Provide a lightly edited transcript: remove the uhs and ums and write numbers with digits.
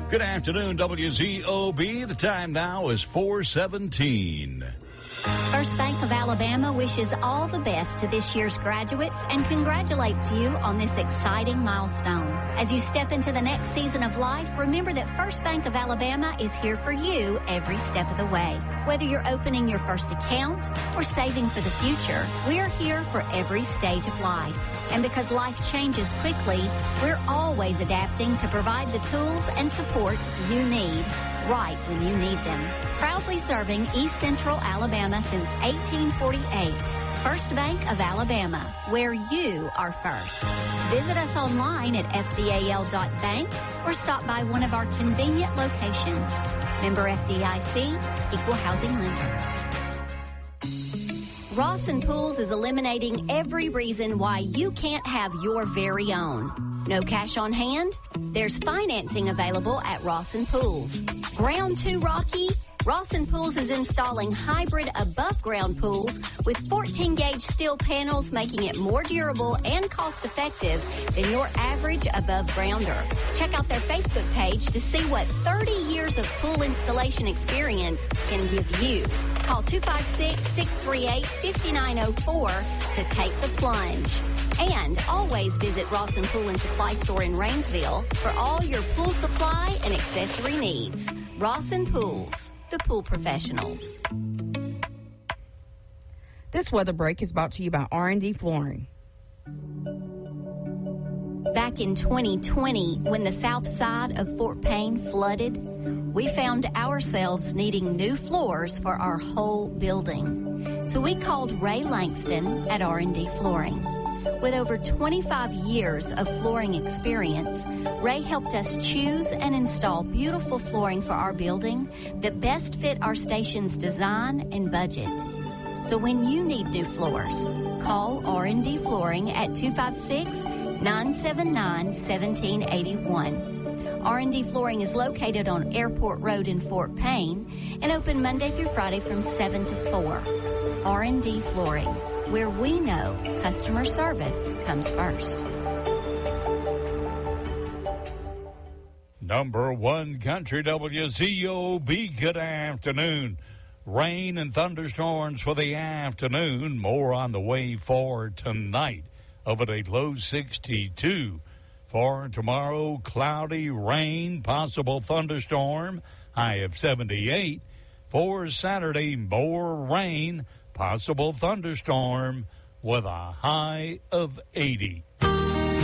Good afternoon, WZOB. The time now is 4:17. First Bank of Alabama wishes all the best to this year's graduates and congratulates you on this exciting milestone. As you step into the next season of life, remember that First Bank of Alabama is here for you every step of the way. Whether you're opening your first account or saving for the future, we're here for every stage of life. And because life changes quickly, we're always adapting to provide the tools and support you need right when you need them. Proudly serving East Central Alabama since 1848. First Bank of Alabama, where you are first. Visit us online at fbal.bank or stop by one of our convenient locations. Member FDIC, Equal Housing Lender. Rawson Pools is eliminating every reason why you can't have your very own. No cash on hand? There's financing available at Rawson Pools. Ground too rocky? Rawson Pools is installing hybrid above-ground pools with 14-gauge steel panels, making it more durable and cost-effective than your average above-grounder. Check out their Facebook page to see what 30 years of pool installation experience can give you. Call 256-638-5904 to take the plunge. And always visit Rawson Pool and Supply Store in Rainsville for all your pool supply and accessory needs. Rawson Pools, the pool professionals. This weather break is brought to you by R&D Flooring. Back in 2020, when the south side of Fort Payne flooded, we found ourselves needing new floors for our whole building. So we called Ray Langston at R&D Flooring. With over 25 years of flooring experience, Ray helped us choose and install beautiful flooring for our building that best fit our station's design and budget. So when you need new floors, call R&D Flooring at 256-979-1781. R&D Flooring is located on Airport Road in Fort Payne and open Monday through Friday from 7 to 4. R&D Flooring, where we know customer service comes first. Number one country WZOB, good afternoon. Rain and thunderstorms for the afternoon. More on the way for tonight. Over a low 62. For tomorrow, cloudy, rain, possible thunderstorm, high of 78. For Saturday, more rain, possible thunderstorm with a high of 80.